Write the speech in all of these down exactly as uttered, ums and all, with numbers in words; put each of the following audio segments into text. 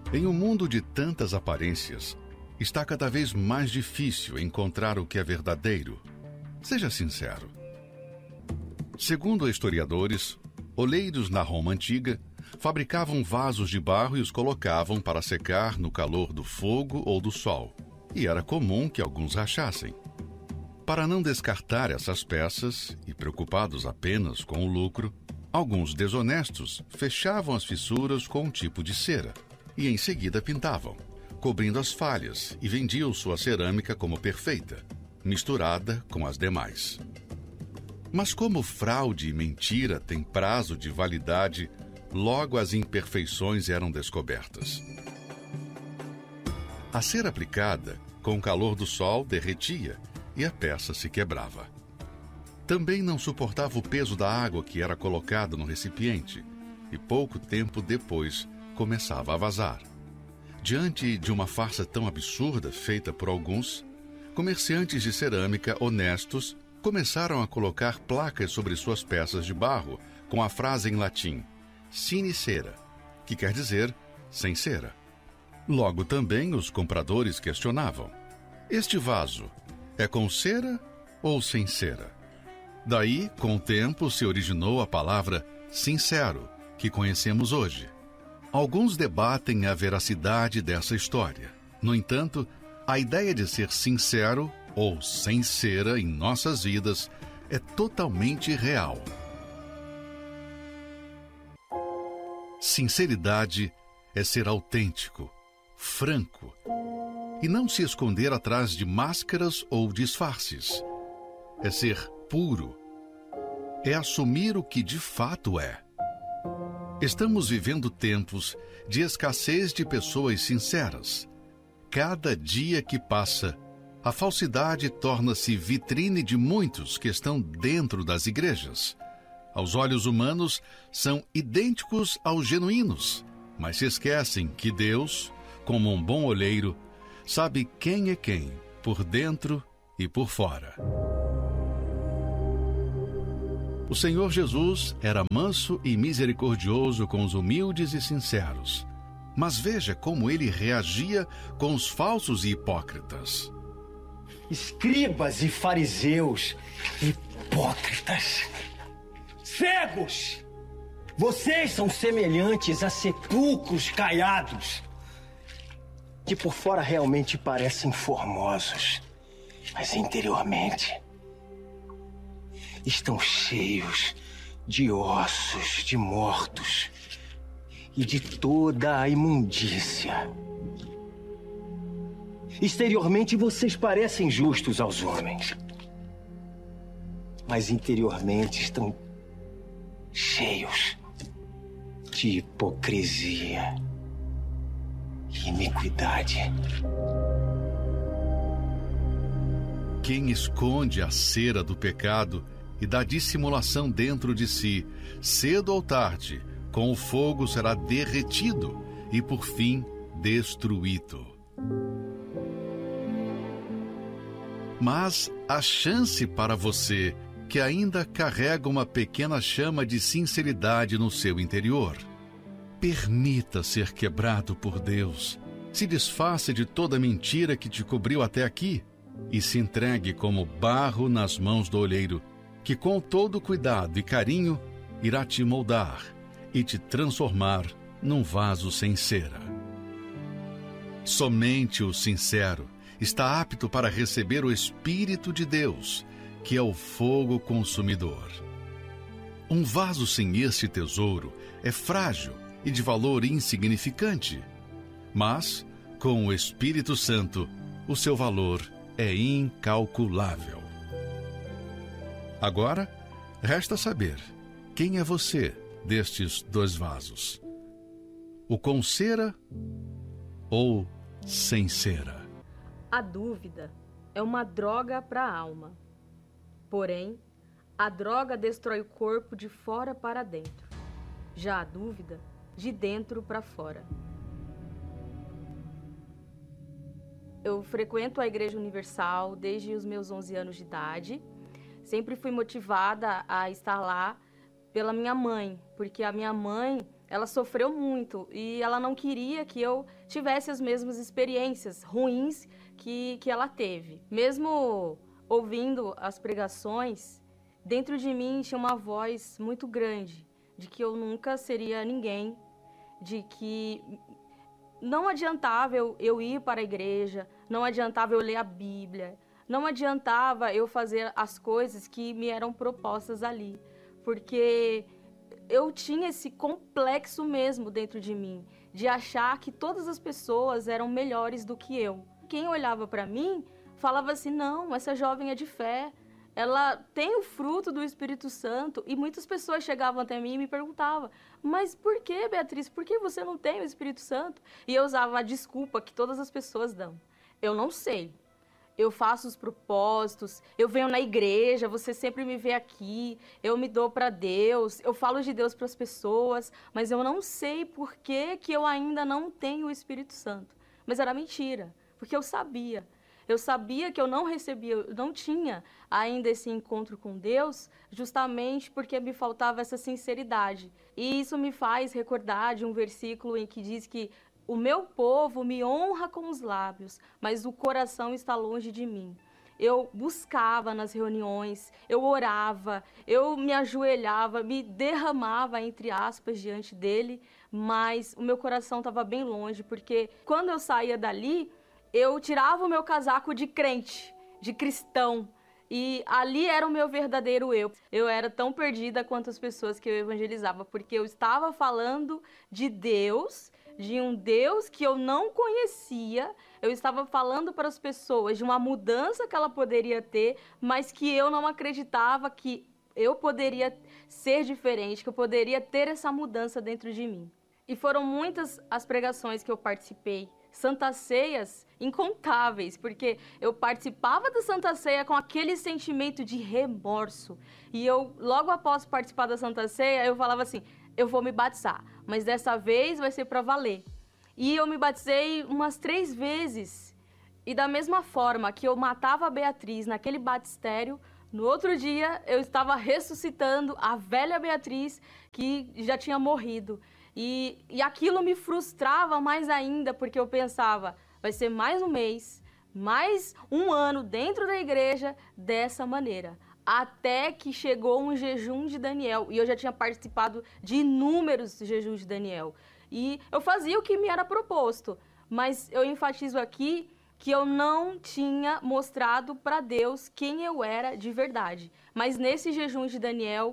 Em um mundo de tantas aparências, está cada vez mais difícil encontrar o que é verdadeiro. Seja sincero. Segundo historiadores, oleiros na Roma antiga fabricavam vasos de barro e os colocavam para secar no calor do fogo ou do sol, e era comum que alguns rachassem. Para não descartar essas peças, e preocupados apenas com o lucro, alguns desonestos fechavam as fissuras com um tipo de cera, e em seguida pintavam, cobrindo as falhas, e vendiam sua cerâmica como perfeita, misturada com as demais. Mas como fraude e mentira têm prazo de validade, logo as imperfeições eram descobertas. A cera aplicada, com o calor do sol, derretia e a peça se quebrava. Também não suportava o peso da água que era colocada no recipiente e pouco tempo depois começava a vazar. Diante de uma farsa tão absurda feita por alguns, comerciantes de cerâmica honestos começaram a colocar placas sobre suas peças de barro com a frase em latim sine cera, que quer dizer sem cera. Logo também os compradores questionavam: este vaso é com cera ou sem cera? Daí, com o tempo, se originou a palavra sincero, que conhecemos hoje. Alguns debatem a veracidade dessa história. No entanto, a ideia de ser sincero ou sem cera em nossas vidas é totalmente real. Sinceridade é ser autêntico, franco, e não se esconder atrás de máscaras ou disfarces. É ser puro. É assumir o que de fato é. Estamos vivendo tempos de escassez de pessoas sinceras. Cada dia que passa, a falsidade torna-se vitrine de muitos que estão dentro das igrejas. Aos olhos humanos, são idênticos aos genuínos, mas se esquecem que Deus, como um bom olheiro, sabe quem é quem, por dentro e por fora. O Senhor Jesus era manso e misericordioso com os humildes e sinceros. Mas veja como ele reagia com os falsos e hipócritas. Escribas e fariseus, hipócritas, cegos! Vocês são semelhantes a sepulcros caiados, que por fora realmente parecem formosos, mas interiormente estão cheios de ossos de mortos e de toda a imundícia. Exteriormente vocês parecem justos aos homens, mas interiormente estão cheios de hipocrisia e iniquidade. Quem esconde a cera do pecado e da dissimulação dentro de si, cedo ou tarde, com o fogo será derretido e, por fim, destruído. Mas há chance para você que ainda carrega uma pequena chama de sinceridade no seu interior. Permita ser quebrado por Deus. Se desfaça de toda mentira que te cobriu até aqui e se entregue como barro nas mãos do olheiro, que com todo cuidado e carinho irá te moldar e te transformar num vaso sem cera. Somente o sincero está apto para receber o Espírito de Deus, que é o fogo consumidor. Um vaso sem este tesouro é frágil e de valor insignificante, mas, com o Espírito Santo, o seu valor é incalculável. Agora, resta saber quem é você destes dois vasos. O com cera ou sem cera? A dúvida é uma droga para a alma. Porém, a droga destrói o corpo de fora para dentro. Já a dúvida, de dentro para fora. Eu frequento a Igreja Universal desde os meus onze anos de idade. Sempre fui motivada a estar lá pela minha mãe, porque a minha mãe ela sofreu muito e ela não queria que eu tivesse as mesmas experiências ruins que, que ela teve. Mesmo ouvindo as pregações, dentro de mim tinha uma voz muito grande de que eu nunca seria ninguém, de que não adiantava eu, eu ir para a igreja, não adiantava eu ler a Bíblia, não adiantava eu fazer as coisas que me eram propostas ali, porque eu tinha esse complexo mesmo dentro de mim, de achar que todas as pessoas eram melhores do que eu. Quem olhava para mim falava assim, não, essa jovem é de fé, ela tem o fruto do Espírito Santo. E muitas pessoas chegavam até mim e me perguntavam, mas por que, Beatriz, por que você não tem o Espírito Santo? E eu usava a desculpa que todas as pessoas dão. Eu não sei. Eu faço os propósitos, eu venho na igreja, você sempre me vê aqui, eu me dou para Deus, eu falo de Deus para as pessoas, mas eu não sei por que, que eu ainda não tenho o Espírito Santo. Mas era mentira, porque eu sabia. Eu sabia que eu não recebia, eu não tinha ainda esse encontro com Deus, justamente porque me faltava essa sinceridade. E isso me faz recordar de um versículo em que diz que o meu povo me honra com os lábios, mas o coração está longe de mim. Eu buscava nas reuniões, eu orava, eu me ajoelhava, me derramava, entre aspas, diante dele, mas o meu coração estava bem longe, porque quando eu saía dali, eu tirava o meu casaco de crente, de cristão, e ali era o meu verdadeiro eu. Eu era tão perdida quanto as pessoas que eu evangelizava, porque eu estava falando de Deus, de um Deus que eu não conhecia, eu estava falando para as pessoas de uma mudança que ela poderia ter, mas que eu não acreditava que eu poderia ser diferente, que eu poderia ter essa mudança dentro de mim. E foram muitas as pregações que eu participei, Santas Ceias incontáveis, porque eu participava da Santa Ceia com aquele sentimento de remorso. E eu, logo após participar da Santa Ceia, eu falava assim, eu vou me batizar, mas dessa vez vai ser para valer. E eu me batizei umas três vezes. E da mesma forma que eu matava a Beatriz naquele batistério, no outro dia eu estava ressuscitando a velha Beatriz que já tinha morrido. E, e aquilo me frustrava mais ainda, porque eu pensava, vai ser mais um mês, mais um ano dentro da igreja dessa maneira. Até que chegou um jejum de Daniel, e eu já tinha participado de inúmeros jejuns de Daniel. E eu fazia o que me era proposto, mas eu enfatizo aqui que eu não tinha mostrado para Deus quem eu era de verdade. Mas nesse jejum de Daniel,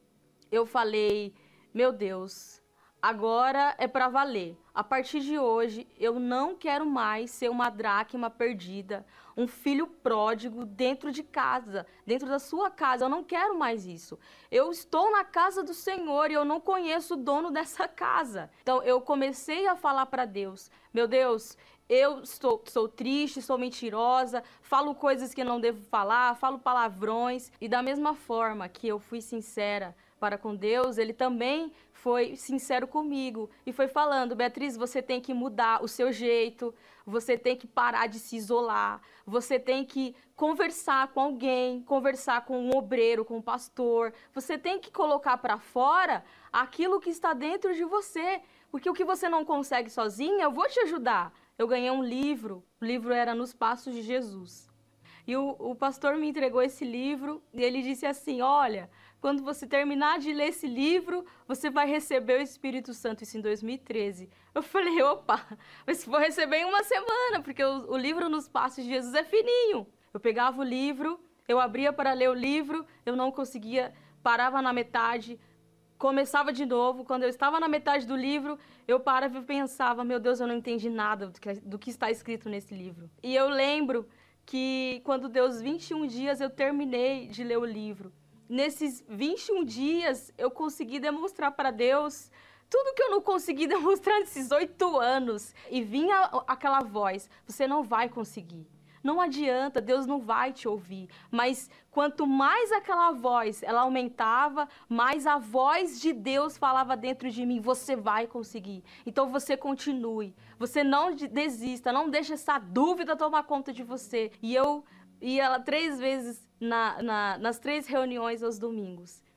eu falei, meu Deus, agora é para valer. A partir de hoje, eu não quero mais ser uma dracma perdida, um filho pródigo dentro de casa, dentro da sua casa. Eu não quero mais isso. Eu estou na casa do Senhor e eu não conheço o dono dessa casa. Então, eu comecei a falar para Deus, meu Deus, eu estou, sou triste, sou mentirosa, falo coisas que não devo falar, falo palavrões. E da mesma forma que eu fui sincera para com Deus, ele também foi sincero comigo e foi falando, Beatriz, você tem que mudar o seu jeito, você tem que parar de se isolar, você tem que conversar com alguém, conversar com um obreiro, com um pastor, você tem que colocar para fora aquilo que está dentro de você, porque o que você não consegue sozinha, eu vou te ajudar. Eu ganhei um livro, o livro era Nos Passos de Jesus. E o, o pastor me entregou esse livro e ele disse assim, olha, quando você terminar de ler esse livro, você vai receber o Espírito Santo, isso em dois mil e treze. Eu falei, opa, mas vou receber em uma semana, porque o, o livro Nos Passos de Jesus é fininho. Eu pegava o livro, eu abria para ler o livro, eu não conseguia, parava na metade, começava de novo. Quando eu estava na metade do livro, eu parava e pensava, meu Deus, eu não entendi nada do que, do que está escrito nesse livro. E eu lembro que quando deu os vinte e um dias, eu terminei de ler o livro. Nesses vinte e um dias, eu consegui demonstrar para Deus tudo que eu não consegui demonstrar nesses oito anos. E vinha aquela voz, você não vai conseguir. Não adianta, Deus não vai te ouvir. Mas quanto mais aquela voz, ela aumentava, mais a voz de Deus falava dentro de mim, você vai conseguir. Então você continue, você não desista, não deixe essa dúvida tomar conta de você. E eu ia três vezes na, na, nas três reuniões aos domingos.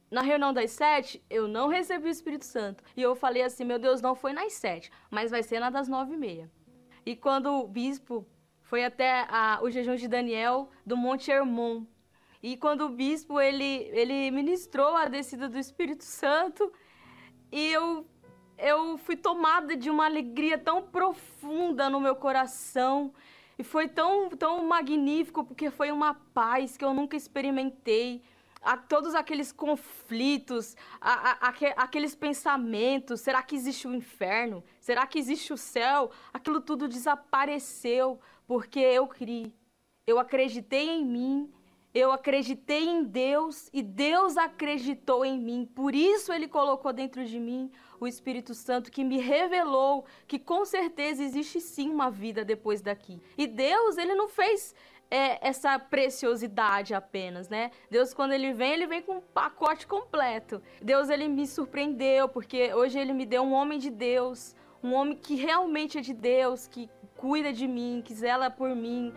Na reunião das sete, eu não recebi o Espírito Santo. E eu falei assim, meu Deus, não foi nas sete, mas vai ser na das nove e meia. E quando o bispo foi até a, o jejum de Daniel do Monte Hermon, e quando o bispo, ele, ele ministrou a descida do Espírito Santo, e eu, eu fui tomada de uma alegria tão profunda no meu coração, e foi tão, tão magnífico, porque foi uma paz que eu nunca experimentei. A todos aqueles conflitos, a, a, a, aqueles pensamentos, será que existe o inferno? Será que existe o céu? Aquilo tudo desapareceu, porque eu criei, eu acreditei em mim, eu acreditei em Deus e Deus acreditou em mim. Por isso Ele colocou dentro de mim o Espírito Santo, que me revelou que com certeza existe sim uma vida depois daqui. E Deus, Ele não fez... É essa preciosidade apenas, né? Deus, quando Ele vem, Ele vem com um pacote completo. Deus, Ele me surpreendeu, porque hoje Ele me deu um homem de Deus, um homem que realmente é de Deus, que cuida de mim, que zela por mim.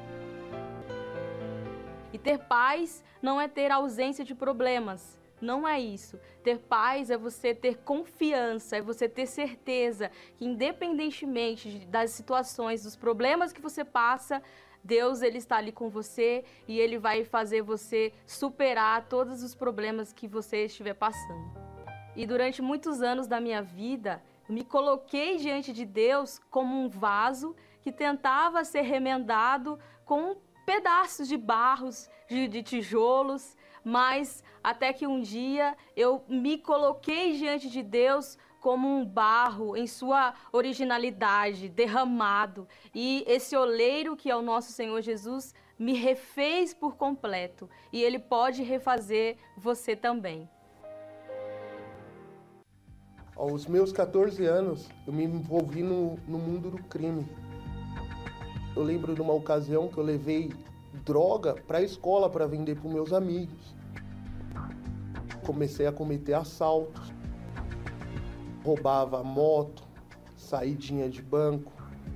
E ter paz não é ter ausência de problemas. Não é isso. Ter paz é você ter confiança, é você ter certeza que independentemente das situações, dos problemas que você passa, Deus, Ele está ali com você e Ele vai fazer você superar todos os problemas que você estiver passando. E durante muitos anos da minha vida, eu me coloquei diante de Deus como um vaso que tentava ser remendado com pedaços de barros, de, de tijolos, mas até que um dia eu me coloquei diante de Deus como um barro em sua originalidade, derramado. E esse oleiro, que é o nosso Senhor Jesus, me refez por completo. E Ele pode refazer você também. Aos meus catorze anos, eu me envolvi no, no mundo do crime. Eu lembro de uma ocasião que eu levei droga para a escola para vender para os meus amigos. Comecei a cometer assaltos. Roubava moto, saidinha de banco.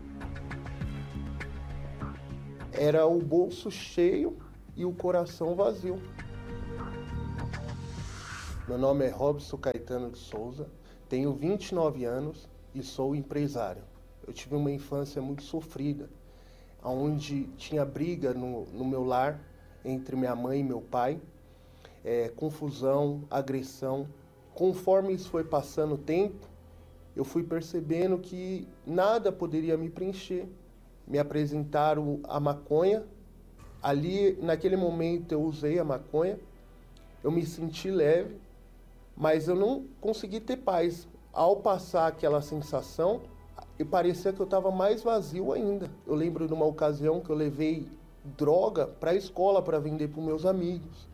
Era o bolso cheio e o coração vazio. Meu nome é Robson Caetano de Souza, tenho vinte e nove anos e sou empresário. Eu tive uma infância muito sofrida, onde tinha briga no, no meu lar entre minha mãe e meu pai, é, confusão, agressão. Conforme isso foi passando o tempo, eu fui percebendo que nada poderia me preencher. Me apresentaram a maconha. Ali, naquele momento, eu usei a maconha. Eu me senti leve, mas eu não consegui ter paz. Ao passar aquela sensação, e parecia que eu estava mais vazio ainda. Eu lembro de uma ocasião que eu levei droga para a escola para vender para os meus amigos.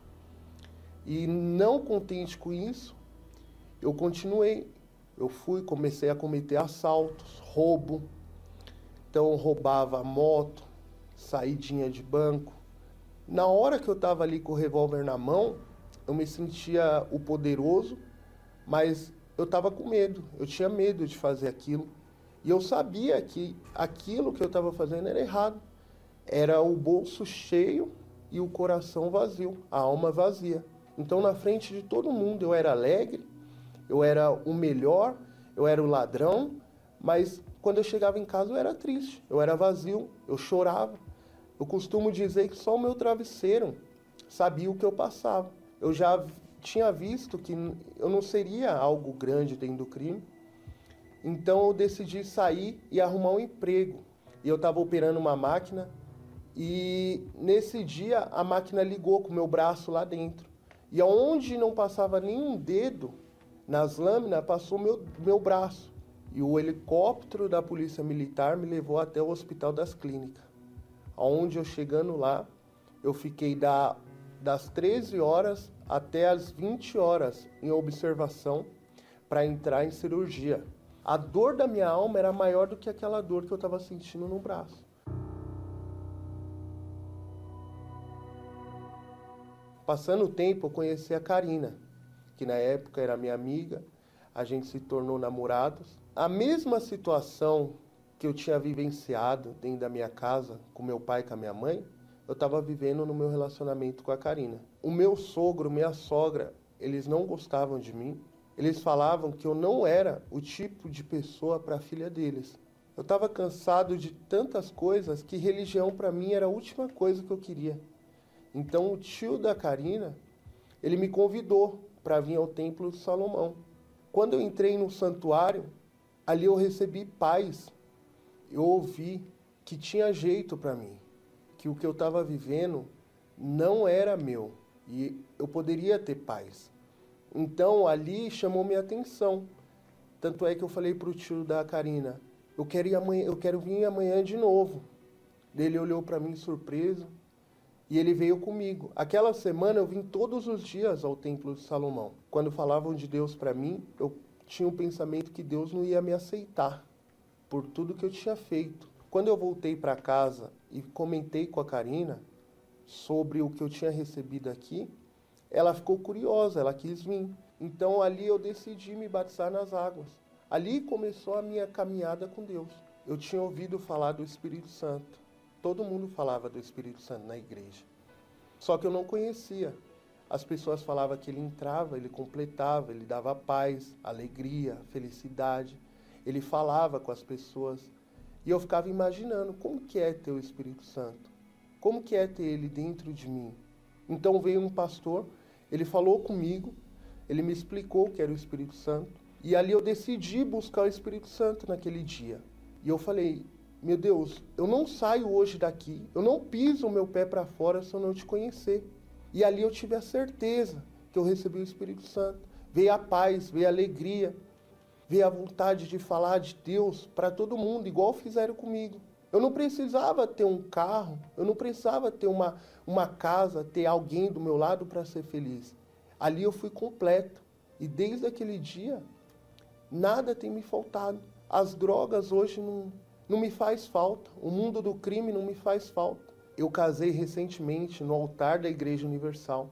E não contente com isso, eu continuei. Eu fui, comecei a cometer assaltos, roubo. Então, roubava moto, saidinha de banco. Na hora que eu estava ali com o revólver na mão, eu me sentia o poderoso, mas eu estava com medo. Eu tinha medo de fazer aquilo. E eu sabia que aquilo que eu estava fazendo era errado. Era o bolso cheio e o coração vazio, a alma vazia. Então, na frente de todo mundo, eu era alegre, eu era o melhor, eu era o ladrão, mas quando eu chegava em casa eu era triste, eu era vazio, eu chorava. Eu costumo dizer que só o meu travesseiro sabia o que eu passava. Eu já tinha visto que eu não seria algo grande dentro do crime, então eu decidi sair e arrumar um emprego. E eu estava operando uma máquina e nesse dia a máquina ligou com o meu braço lá dentro. E aonde não passava nenhum dedo nas lâminas, passou meu, meu braço. E o helicóptero da Polícia Militar me levou até o Hospital das Clínicas. Onde eu chegando lá, eu fiquei da, das treze horas até as vinte horas em observação para entrar em cirurgia. A dor da minha alma era maior do que aquela dor que eu estava sentindo no braço. Passando o tempo, eu conheci a Karina, que na época era minha amiga, a gente se tornou namorados. A mesma situação que eu tinha vivenciado dentro da minha casa, com meu pai e com a minha mãe, eu estava vivendo no meu relacionamento com a Karina. O meu sogro, minha sogra, eles não gostavam de mim. Eles falavam que eu não era o tipo de pessoa para a filha deles. Eu estava cansado de tantas coisas que religião para mim era a última coisa que eu queria. Então o tio da Karina, ele me convidou para vir ao Templo de Salomão. Quando eu entrei no santuário, ali eu recebi paz. Eu ouvi que tinha jeito para mim, que o que eu estava vivendo não era meu e eu poderia ter paz. Então ali chamou minha atenção. Tanto é que eu falei para o tio da Karina, eu quero ir amanhã, eu quero vir amanhã de novo. Ele olhou para mim surpreso e ele veio comigo. Aquela semana eu vim todos os dias ao Templo de Salomão. Quando falavam de Deus para mim, eu tinha o pensamento que Deus não ia me aceitar por tudo que eu tinha feito. Quando eu voltei para casa e comentei com a Karina sobre o que eu tinha recebido aqui, ela ficou curiosa, ela quis vir. Então ali eu decidi me batizar nas águas. Ali começou a minha caminhada com Deus. Eu tinha ouvido falar do Espírito Santo. Todo mundo falava do Espírito Santo na igreja. Só que eu não conhecia. As pessoas falavam que ele entrava, ele completava, ele dava paz, alegria, felicidade. Ele falava com as pessoas. E eu ficava imaginando como que é ter o Espírito Santo. Como que é ter ele dentro de mim. Então veio um pastor, ele falou comigo, ele me explicou o que era o Espírito Santo. E ali eu decidi buscar o Espírito Santo naquele dia. E eu falei, meu Deus, eu não saio hoje daqui, eu não piso o meu pé para fora se eu não te conhecer. E ali eu tive a certeza que eu recebi o Espírito Santo. Veio a paz, veio a alegria, veio a vontade de falar de Deus para todo mundo, igual fizeram comigo. Eu não precisava ter um carro, eu não precisava ter uma, uma casa, ter alguém do meu lado para ser feliz. Ali eu fui completo. E desde aquele dia, nada tem me faltado. As drogas hoje não, não me faz falta. O mundo do crime não me faz falta. Eu casei recentemente no altar da Igreja Universal.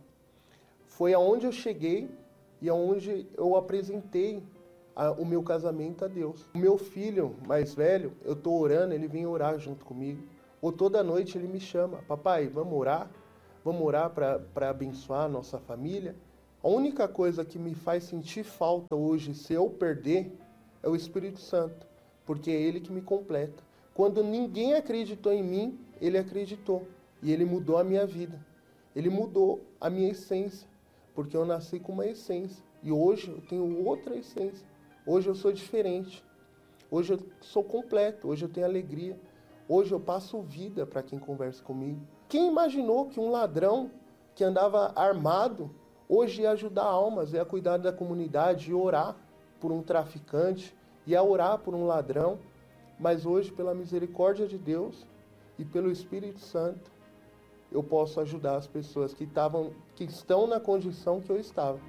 Foi aonde eu cheguei e aonde eu apresentei a, o meu casamento a Deus. O meu filho mais velho, eu estou orando, ele vem orar junto comigo. Ou toda noite ele me chama, papai, vamos orar? Vamos orar para abençoar a nossa família? A única coisa que me faz sentir falta hoje, se eu perder, é o Espírito Santo, porque é ele que me completa. Quando ninguém acreditou em mim, ele acreditou. E ele mudou a minha vida. Ele mudou a minha essência, porque eu nasci com uma essência. E hoje eu tenho outra essência. Hoje eu sou diferente. Hoje eu sou completo. Hoje eu tenho alegria. Hoje eu passo vida para quem conversa comigo. Quem imaginou que um ladrão que andava armado hoje ia ajudar almas, ia cuidar da comunidade, ia orar por um traficante, ia orar por um ladrão. Mas hoje, pela misericórdia de Deus e pelo Espírito Santo, eu posso ajudar as pessoas que, tavam, que estão na condição que eu estava.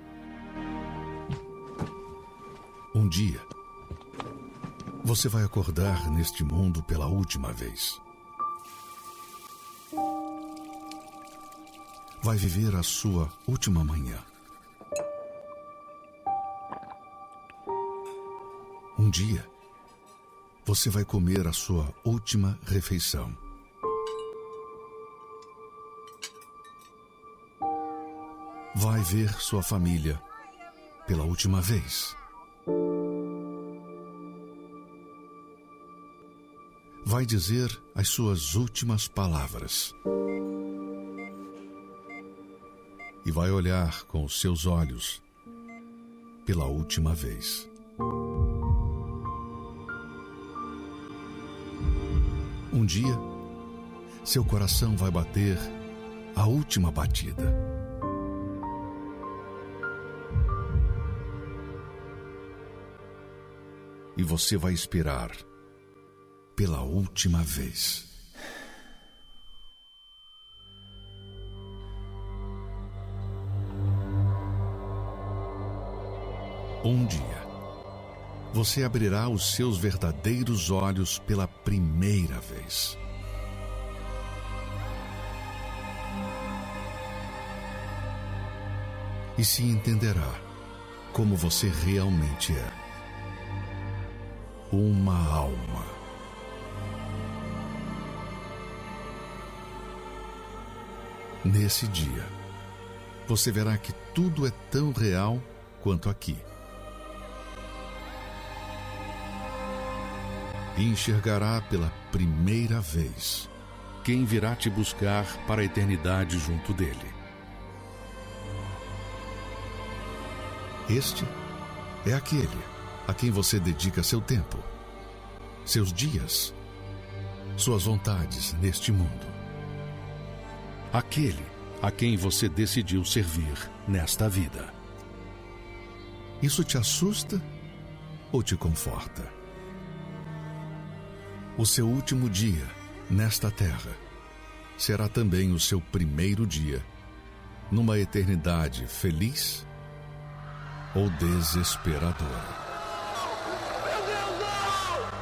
Um dia, você vai acordar neste mundo pela última vez. Vai viver a sua última manhã. Um dia, você vai comer a sua última refeição. Vai ver sua família pela última vez. Vai dizer as suas últimas palavras. E vai olhar com os seus olhos pela última vez. Um dia, seu coração vai bater a última batida. E você vai esperar pela última vez. Um dia, você abrirá os seus verdadeiros olhos pela primeira vez. E se entenderá como você realmente é. Uma alma. Nesse dia, você verá que tudo é tão real quanto aqui. E enxergará pela primeira vez quem virá te buscar para a eternidade junto dele. Este é aquele a quem você dedica seu tempo, seus dias, suas vontades neste mundo. Aquele a quem você decidiu servir nesta vida. Isso te assusta ou te conforta? O seu último dia nesta terra será também o seu primeiro dia numa eternidade feliz ou desesperadora.